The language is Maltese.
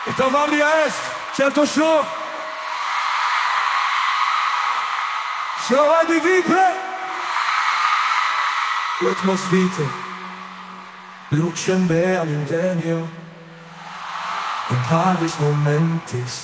E trovarli est, certo show. Show di vite. Ritmos vite. Lucem beam ingenio. In parvis momentis.